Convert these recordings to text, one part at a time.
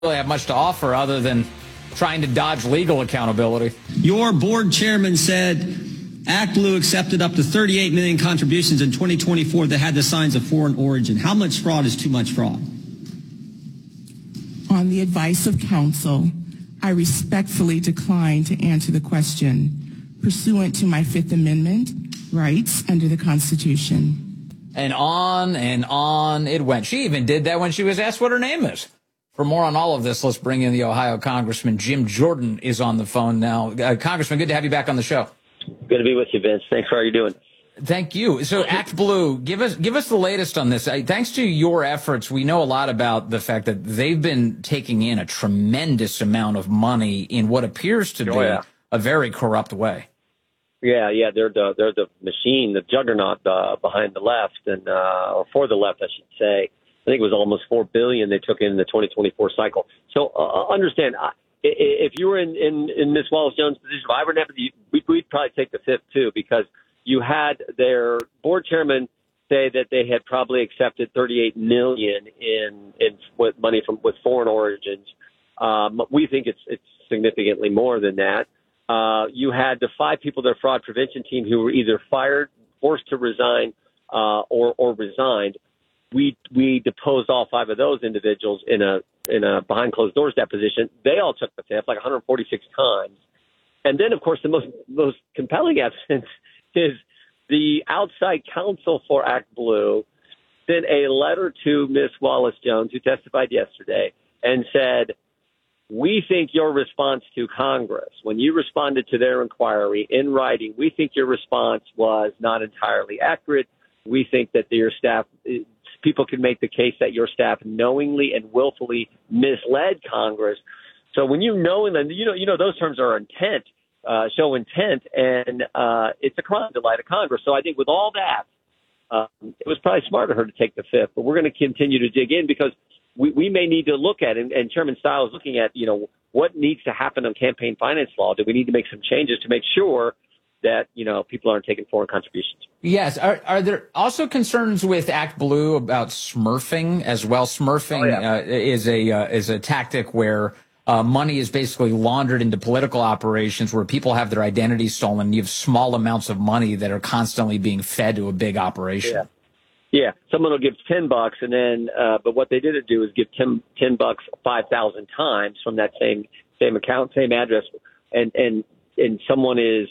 really have much to offer other than trying to dodge legal accountability. Your board chairman said ActBlue accepted up to 38 million contributions in 2024 that had the signs of foreign origin. How much fraud is too much fraud? On the advice of counsel, I respectfully decline to answer the question pursuant to my Fifth Amendment rights under the Constitution. And on it went. She even did that when she was asked what her name is. For more on all of this, let's bring in the Ohio Congressman. Jim Jordan is on the phone now. Congressman, good to have you back on the show. Good to be with you, Vince. Thanks for how you're doing. Thank you. So ActBlue, give us the latest on this. Thanks to your efforts, we know a lot about the fact that they've been taking in a tremendous amount of money in what appears to be a very corrupt way. Yeah, they're the machine, the juggernaut behind the left, and or for the left, I should say. I think it was almost $4 billion they took in the 2024 cycle. So understand, if you were in Ms. Wallace Jones' position, if I were never, we'd probably take the fifth too, because you had their board chairman say that they had probably accepted $38 million in with money with foreign origins. We think it's significantly more than that. You had the 5 people, their fraud prevention team, who were either fired, forced to resign, or resigned. We deposed all 5 of those individuals in a behind closed doors deposition. They all took the fifth, like 146 times. And then, of course, the most compelling evidence is the outside counsel for ActBlue sent a letter to Ms. Wallace Jones, who testified yesterday, and said, we think your response to Congress, when you responded to their inquiry in writing, we think your response was not entirely accurate. We think that your staff, people can make the case that your staff knowingly and willfully misled Congress. So when you know, and you know, those terms are intent, show intent, and it's a crime to lie to Congress. So I think with all that, it was probably smart of her to take the fifth, but we're going to continue to dig in because we may need to look at, and Chairman Stiles is looking at, what needs to happen on campaign finance law. Do we need to make some changes to make sure that, people aren't taking foreign contributions? Yes. Are there also concerns with ActBlue about smurfing as well? Smurfing is a tactic where money is basically laundered into political operations where people have their identities stolen. You have small amounts of money that are constantly being fed to a big operation. Yeah. Someone will give $10 and then, but what they didn't do is give $10 5,000 times from that same account, same address. And someone is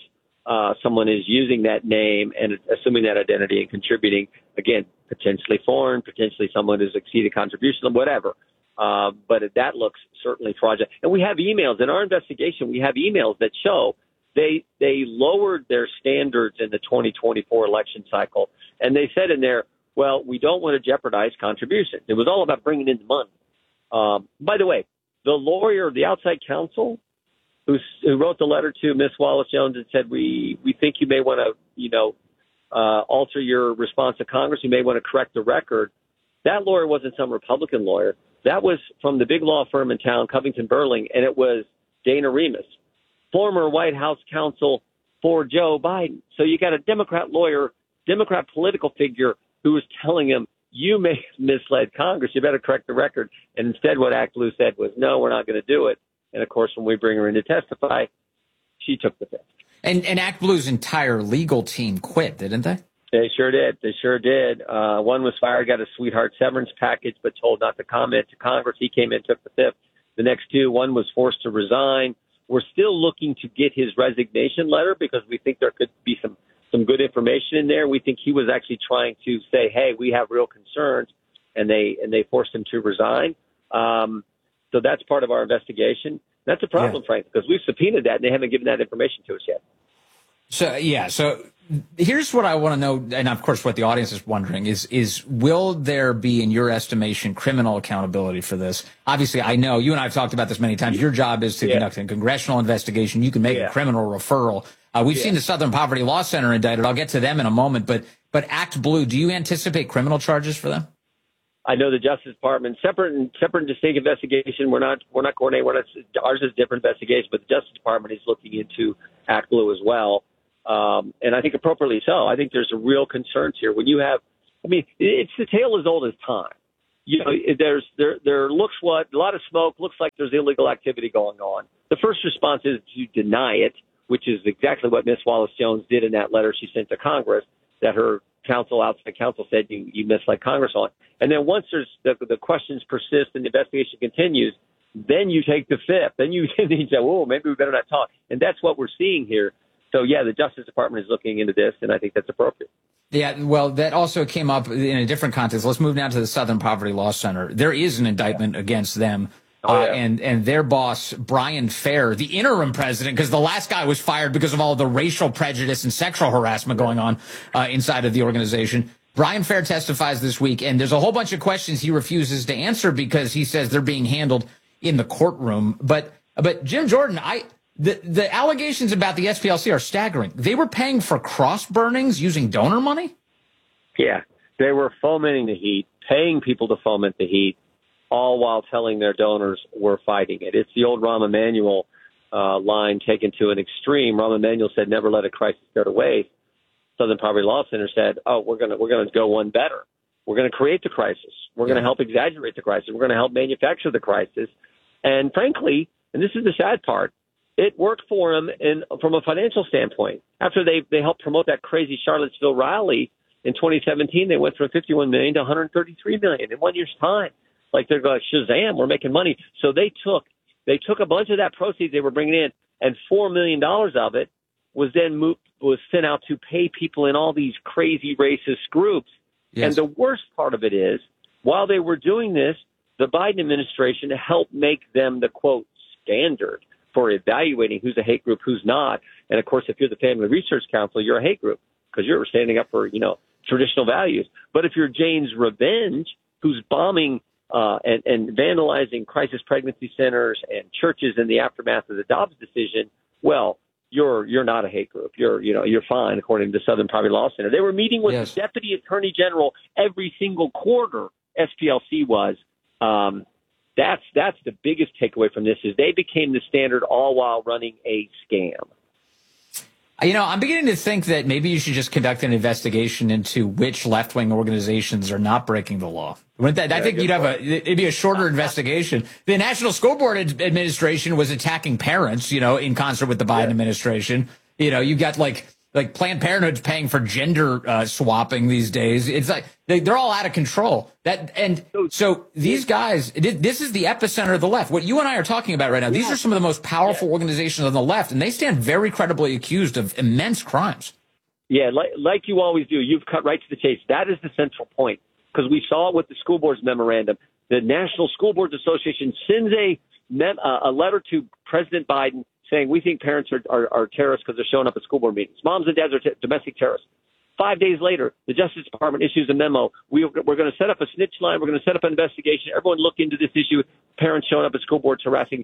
using that name and assuming that identity and contributing, again, potentially foreign, potentially someone who's exceeded contribution, whatever. But that looks certainly fraudulent. And we have emails in our investigation. We have emails that show they lowered their standards in the 2024 election cycle. And they said in there, well, we don't want to jeopardize contributions. It was all about bringing in the money. By the way, the lawyer, the outside counsel who wrote the letter to Ms. Wallace Jones and said, we think you may want to, alter your response to Congress. You may want to correct the record. That lawyer wasn't some Republican lawyer. That was from the big law firm in town, Covington Burling, and it was Dana Remus, former White House counsel for Joe Biden. So you got a Democrat lawyer, Democrat political figure who was telling him, you may have misled Congress. You better correct the record. And instead what ActBlue said was, no, we're not going to do it. And, of course, when we bring her in to testify, she took the fifth. And ActBlue's entire legal team quit, didn't they? They sure did. One was fired, got a sweetheart severance package, but told not to comment to Congress. He came in, took the fifth. The next 2, one was forced to resign. We're still looking to get his resignation letter because we think there could be some good information in there. We think he was actually trying to say, hey, we have real concerns, and they forced him to resign. So that's part of our investigation. That's a problem, Frank, because we've subpoenaed that, and they haven't given that information to us yet. So here's what I want to know, and of course what the audience is wondering is will there be, in your estimation, criminal accountability for this? Obviously, I know you and I have talked about this many times. Your job is to conduct a congressional investigation. You can make a criminal referral. We've seen the Southern Poverty Law Center indicted. I'll get to them in a moment. But ActBlue, do you anticipate criminal charges for them? I know the Justice Department, separate and distinct investigation. We're not coordinating. Ours is a different investigation, but the Justice Department is looking into ActBlue as well. And I think appropriately so. I think there's a real concerns here. When you have, it's the tale as old as time. there looks what a lot of smoke, looks like there's illegal activity going on. The first response is to deny it, which is exactly what Ms. Wallace-Jones did in that letter she sent to Congress that her outside counsel said you misled Congress on. And then once there's the questions persist and the investigation continues, then you take the fifth. Then you say, "Whoa, maybe we better not talk." And that's what we're seeing here. So yeah, the Justice Department is looking into this, and I think that's appropriate. Yeah, well, that also came up in a different context. Let's move now to the Southern Poverty Law Center. There is an indictment against them. And their boss, Brian Fair, the interim president, because the last guy was fired because of all the racial prejudice and sexual harassment going on inside of the organization. Brian Fair testifies this week, and there's a whole bunch of questions he refuses to answer because he says they're being handled in the courtroom. But Jim Jordan, the allegations about the SPLC are staggering. They were paying for cross burnings using donor money? Yeah, they were fomenting the heat, paying people to foment the heat, all while telling their donors we're fighting it. It's the old Rahm Emanuel line taken to an extreme. Rahm Emanuel said, "Never let a crisis go to waste." Southern Poverty Law Center said, "Oh, we're gonna go one better. We're gonna create the crisis. We're gonna help exaggerate the crisis. We're gonna help manufacture the crisis." And frankly, and this is the sad part, it worked for them from a financial standpoint. After they helped promote that crazy Charlottesville rally in 2017, they went from 51 million to 133 million in 1 year's time. Like they're going, Shazam, we're making money. So they took a bunch of that proceeds they were bringing in, and $4 million of it was then sent out to pay people in all these crazy racist groups. Yes. And the worst part of it is, while they were doing this, the Biden administration helped make them the, quote, standard for evaluating who's a hate group, who's not. And, of course, if you're the Family Research Council, you're a hate group because you're standing up for, traditional values. But if you're Jane's Revenge, who's bombing and vandalizing crisis pregnancy centers and churches in the aftermath of the Dobbs decision, well, you're not a hate group. You're fine, according to the Southern Poverty Law Center. They were meeting with the Deputy Attorney General every single quarter. SPLC was. That's the biggest takeaway from this is they became the standard all while running a scam. I'm beginning to think that maybe you should just conduct an investigation into which left-wing organizations are not breaking the law. I think it'd be a shorter investigation. The National School Board Administration was attacking parents, in concert with the Biden administration. You got like Planned Parenthood's paying for gender swapping these days. It's like they're all out of control. So these guys, this is the epicenter of the left. What you and I are talking about right now, these are some of the most powerful organizations on the left, and they stand very credibly accused of immense crimes. Yeah, like you always do. You've cut right to the chase. That is the central point, because we saw it with the school board's memorandum. The National School Boards Association sends a letter to President Biden saying we think parents are terrorists because they're showing up at school board meetings. Moms and dads are domestic terrorists. 5 days later, the Justice Department issues a memo. We're going to set up a snitch line. We're going to set up an investigation. Everyone look into this issue. Parents showing up at school boards harassing.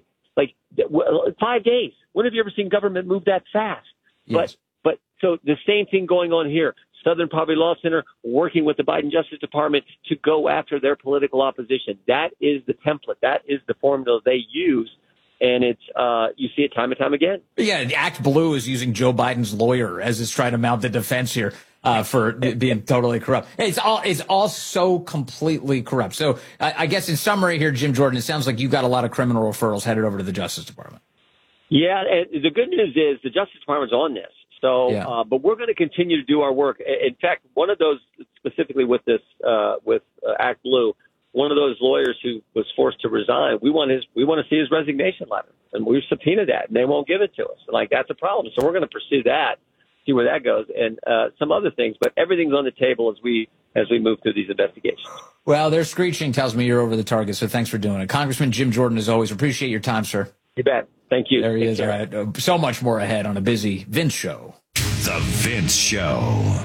5 days. When have you ever seen government move that fast? Yes. But so the same thing going on here. Southern Poverty Law Center working with the Biden Justice Department to go after their political opposition. That is the template. That is the formula they use. And it's you see it time and time again. Yeah, Act Blue is using Joe Biden's lawyer as it's trying to mount the defense here for being totally corrupt. It's all so completely corrupt. So I guess in summary here, Jim Jordan, it sounds like you got a lot of criminal referrals headed over to the Justice Department. Yeah, and the good news is the Justice Department's on this. So, but we're going to continue to do our work. In fact, one of those specifically with this with Act Blue. One of those lawyers who was forced to resign, we want to see his resignation letter, and we've subpoenaed that, and they won't give it to us. That's a problem. So we're going to pursue that, see where that goes, and some other things. But everything's on the table as we move through these investigations. Well, their screeching tells me you're over the target, so thanks for doing it. Congressman Jim Jordan, as always, appreciate your time, sir. You bet. Thank you. There he is. All right. So much more ahead on a busy Vince Show. The Vince Show.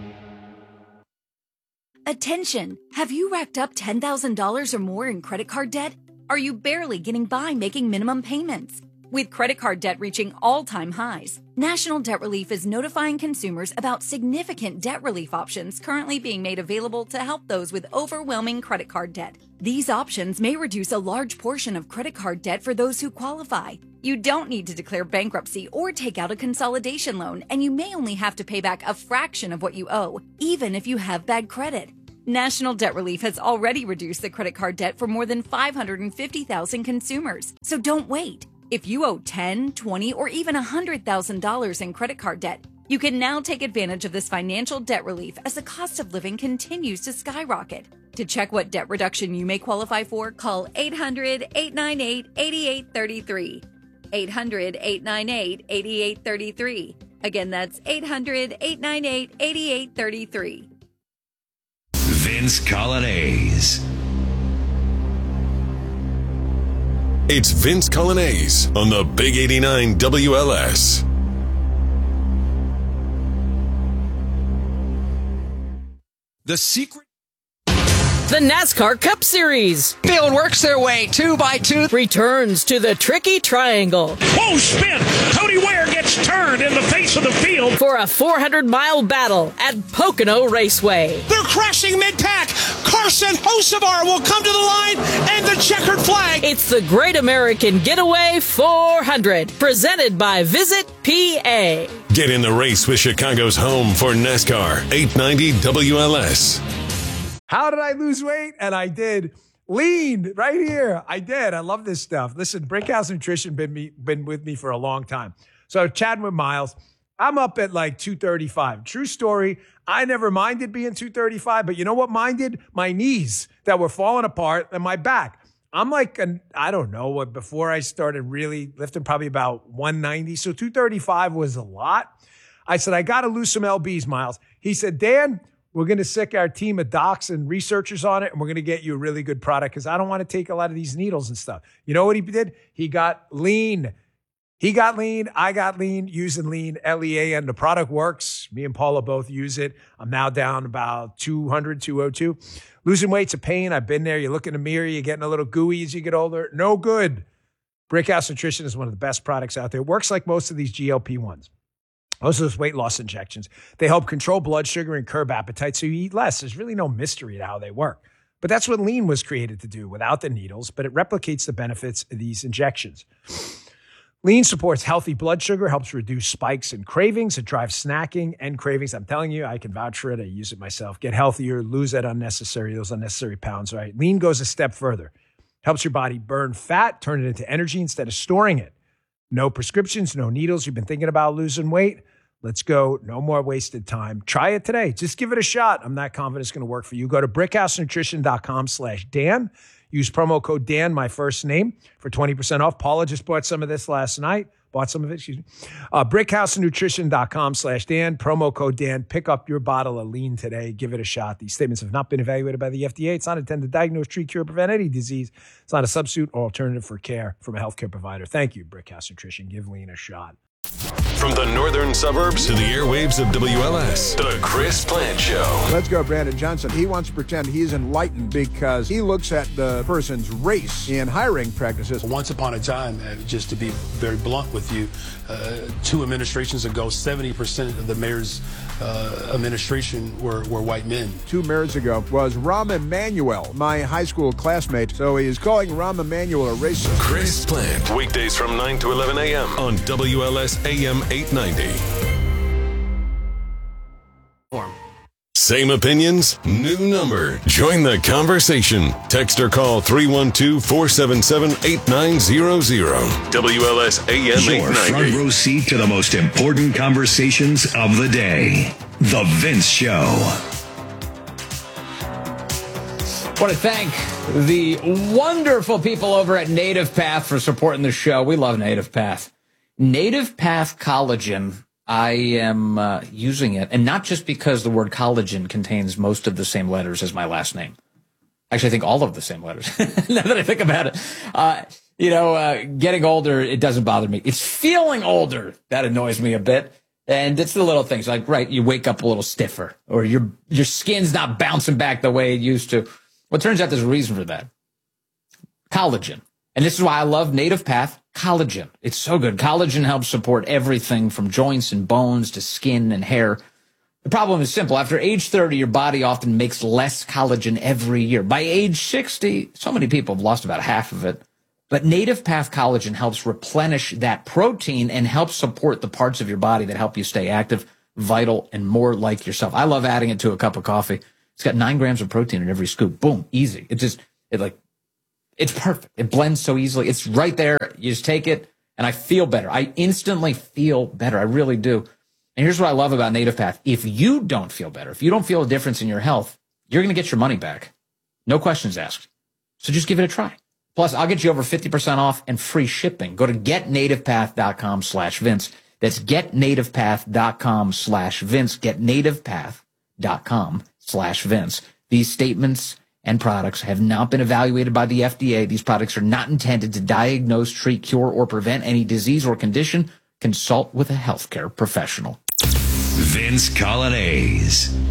Attention! Have you racked up $10,000 or more in credit card debt? Are you barely getting by making minimum payments? With credit card debt reaching all-time highs, National Debt Relief is notifying consumers about significant debt relief options currently being made available to help those with overwhelming credit card debt. These options may reduce a large portion of credit card debt for those who qualify. You don't need to declare bankruptcy or take out a consolidation loan, and you may only have to pay back a fraction of what you owe, even if you have bad credit. National Debt Relief has already reduced the credit card debt for more than 550,000 consumers. So don't wait. If you owe $10,000, $20,000, or even $100,000 in credit card debt, you can now take advantage of this financial debt relief as the cost of living continues to skyrocket. To check what debt reduction you may qualify for, call 800-898-8833. 800-898-8833. Again, that's 800-898-8833. Vince Colonnese. It's Vince Colonnese on the Big 89 WLS. The secret. The NASCAR Cup Series. Field works their way 2x2. Returns to the tricky triangle. Whoa, spin! Cody Ware gets turned in the face of the field. For a 400-mile battle at Pocono Raceway. They're crashing mid-pack. Carson Hocevar will come to the line and the checkered flag. It's the Great American Getaway 400. Presented by Visit PA. Get in the race with Chicago's home for NASCAR 890 WLS. How did I lose weight? And I did. Lean right here. I did. I love this stuff. Listen, Brickhouse Nutrition been with me for a long time. So chatting with Miles, I'm up at like 235. True story. I never minded being 235, but you know what minded? My knees that were falling apart and my back. I'm like, I don't know what, before I started really lifting, probably about 190. So 235 was a lot. I said, I got to lose some LBs, Miles. He said, Dan, we're going to sick our team of docs and researchers on it, and we're going to get you a really good product because I don't want to take a lot of these needles and stuff. You know what he did? He got lean. He got lean. I got lean using lean, L-E-A-N. The product works. Me and Paula both use it. I'm now down about 200, 202. Losing weight's a pain. I've been there. You look in the mirror. You're getting a little gooey as you get older. No good. Brickhouse Nutrition is one of the best products out there. It works like most of these GLP-1s. Most of those weight loss injections, they help control blood sugar and curb appetite so you eat less. There's really no mystery to how they work. But that's what lean was created to do without the needles, but it replicates the benefits of these injections. Lean supports healthy blood sugar, helps reduce spikes and cravings. It drives snacking and cravings. I'm telling you, I can vouch for it. I use it myself. Get healthier, lose those unnecessary pounds, right? Lean goes a step further. Helps your body burn fat, turn it into energy instead of storing it. No prescriptions, no needles. You've been thinking about losing weight? Let's go. No more wasted time. Try it today. Just give it a shot. I'm not confident it's going to work for you. Go to brickhousenutrition.com/Dan. Use promo code Dan, my first name, for 20% off. Paula just bought some of this last night. Brickhousenutrition.com/Dan. Promo code Dan. Pick up your bottle of lean today. Give it a shot. These statements have not been evaluated by the FDA. It's not intended to diagnose, treat, cure, prevent any disease. It's not a substitute or alternative for care from a healthcare provider. Thank you, Brickhouse Nutrition. Give lean a shot. From the northern suburbs to the airwaves of WLS, the Chris Plant Show. Let's go, Brandon Johnson. He wants to pretend he's enlightened because he looks at the person's race in hiring practices. Once upon a time, just to be very blunt with you, 2 administrations ago, 70% of the mayor's administration were white men. 2 mayors ago was Rahm Emanuel, my high school classmate. So he is calling Rahm Emanuel a racist. Chris Plant, weekdays from 9 to 11 a.m. on WLS AM 890. Same opinions, new number. Join the conversation. Text or call 312-477-8900. WLS AM 890. Your front row seat to the most important conversations of the day. The Vince Show. I want to thank the wonderful people over at Native Path for supporting the show. We love Native Path. Native Path Collagen. I am using it, and not just because the word collagen contains most of the same letters as my last name. Actually, I think all of the same letters, now that I think about it. Getting older, it doesn't bother me. It's feeling older that annoys me a bit. And it's the little things like, right, you wake up a little stiffer, or your skin's not bouncing back the way it used to. Well, it turns out there's a reason for that. Collagen. And this is why I love Native Path Collagen. It's so good. Collagen helps support everything from joints and bones to skin and hair. The problem is simple. After age 30, your body often makes less collagen every year. By age 60, so many people have lost about half of it. But Native Path Collagen helps replenish that protein and helps support the parts of your body that help you stay active, vital, and more like yourself. I love adding it to a cup of coffee. It's got 9 grams of protein in every scoop. Boom, easy. It's perfect. It blends so easily. It's right there. You just take it, and I feel better. I instantly feel better. I really do. And here's what I love about Native Path. If you don't feel better, if you don't feel a difference in your health, you're going to get your money back. No questions asked. So just give it a try. Plus, I'll get you over 50% off and free shipping. Go to getnativepath.com/Vince. That's getnativepath.com/Vince. Getnativepath.com/Vince. These statements and products have not been evaluated by the FDA. These products are not intended to diagnose, treat, cure, or prevent any disease or condition. Consult with a healthcare professional. Vince Coglianese.